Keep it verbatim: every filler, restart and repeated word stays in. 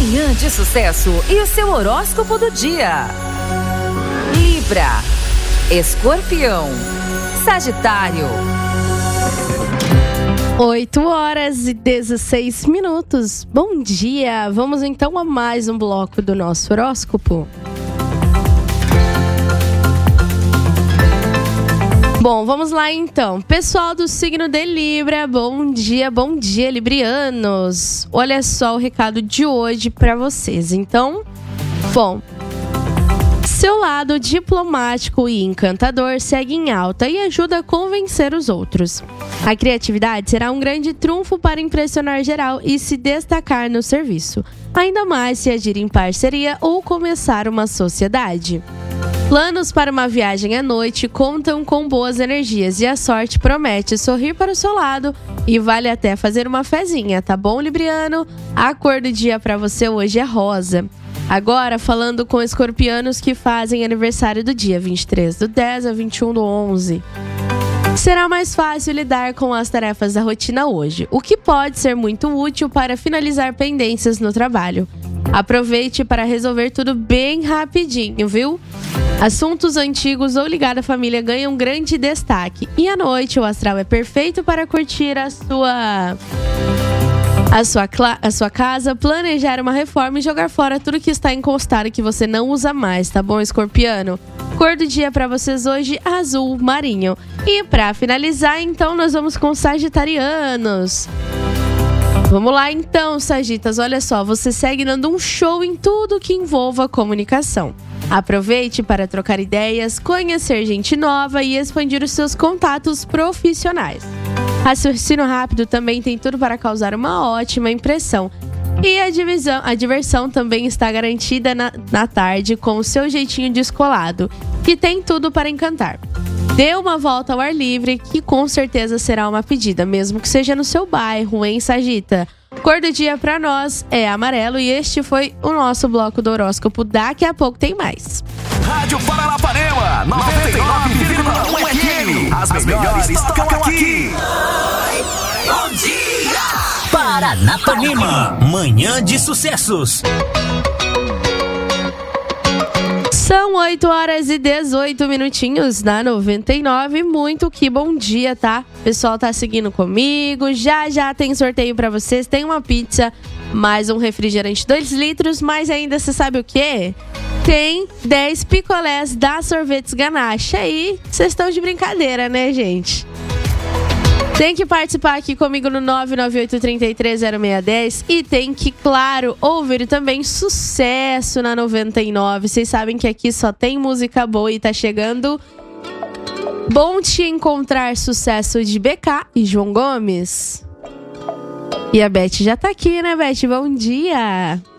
Manhã de Sucesso e o seu horóscopo do dia. Libra, Escorpião, Sagitário. oito horas e dezesseis minutos. Bom dia! Vamos então a mais um bloco do nosso horóscopo. Bom, vamos lá então. Pessoal do signo de Libra, bom dia, bom dia, librianos. Olha só o recado de hoje para vocês. Então, bom, seu lado diplomático e encantador segue em alta e ajuda a convencer os outros. A criatividade será um grande trunfo para impressionar geral e se destacar no serviço, ainda mais se agir em parceria ou começar uma sociedade. Planos para uma viagem à noite contam com boas energias e a sorte promete sorrir para o seu lado e vale até fazer uma fezinha, tá bom, libriano? A cor do dia para você hoje é rosa. Agora, falando com escorpianos que fazem aniversário do dia vinte e três do dez a vinte e um do onze. Será mais fácil lidar com as tarefas da rotina hoje, o que pode ser muito útil para finalizar pendências no trabalho. Aproveite para resolver tudo bem rapidinho, viu? Assuntos antigos ou ligados à família ganham grande destaque. E à noite, o astral é perfeito para curtir a sua... A sua, a sua casa, planejar uma reforma e jogar fora tudo que está encostado que você não usa mais, tá bom, escorpiano? Cor do dia para vocês hoje, azul marinho. E para finalizar, então, nós vamos com sagitarianos. Vamos lá então, sagitas, olha só, você segue dando um show em tudo que envolva comunicação. Aproveite para trocar ideias, conhecer gente nova e expandir os seus contatos profissionais. Raciocínio rápido também tem tudo para causar uma ótima impressão. E a, divisão, a diversão também está garantida na, na tarde com o seu jeitinho descolado, que tem tudo para encantar. Dê uma volta ao ar livre, que com certeza será uma pedida, mesmo que seja no seu bairro, hein, Sagita? Cor do dia para nós é amarelo e este foi o nosso bloco do horóscopo. Daqui a pouco tem mais. Rádio Paranapanema, noventa e nove vírgula um F M. As, As melhores tocam aqui. Bom dia! Paranapanema, manhã de sucessos. São oito horas e dezoito minutinhos na noventa e nove. Muito que bom dia, tá? O pessoal tá seguindo comigo. Já já tem sorteio pra vocês. Tem uma pizza, mais um refrigerante dois litros. Mas ainda você sabe o quê? Tem dez picolés da Sorvetes Ganache. Aí, vocês estão de brincadeira, né, gente? Tem que participar aqui comigo no nove nove oito, três três zero seis um zero e tem que, claro, ouvir também sucesso na noventa e nove. Vocês sabem que aqui só tem música boa e tá chegando Bom Te Encontrar, sucesso de B K e João Gomes. E a Beth já tá aqui, né, Beth? Bom dia!